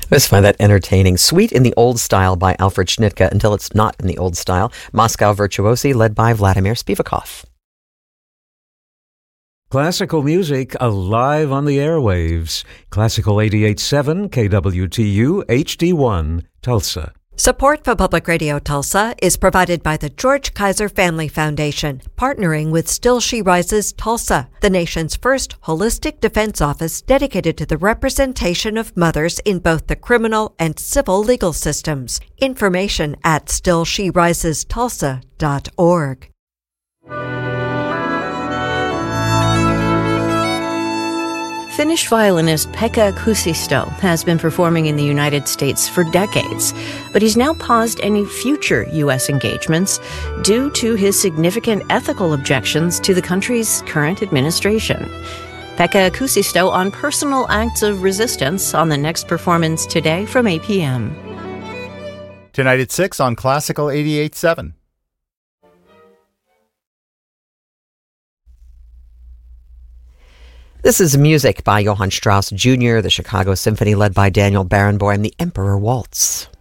I always find that entertaining. Suite in the Old Style by Alfred Schnittke until it's not in the old style. Moscow Virtuosi led by Vladimir Spivakov. Classical music alive on the airwaves. Classical 88.7 KWTU HD1 Tulsa. Support for Public Radio Tulsa is provided by the George Kaiser Family Foundation, partnering with Still She Rises Tulsa, the nation's first holistic defense office dedicated to the representation of mothers in both the criminal and civil legal systems. Information at stillsherisestulsa.org. Finnish violinist Pekka Kuusisto has been performing in the United States for decades, but he's now paused any future U.S. engagements due to his significant ethical objections to the country's current administration. Pekka Kuusisto on personal acts of resistance on the next performance today from 8 p.m. Tonight at 6 on Classical 88.7. This is music by Johann Strauss Jr., the Chicago Symphony led by Daniel Barenboim, the Emperor Waltz.